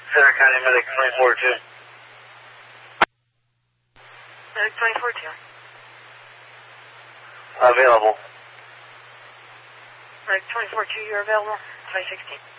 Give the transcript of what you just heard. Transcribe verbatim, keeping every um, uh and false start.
Center County Medic twenty-four two. Medic twenty-four two. Available. Medic twenty-four two, you're available. five sixteen.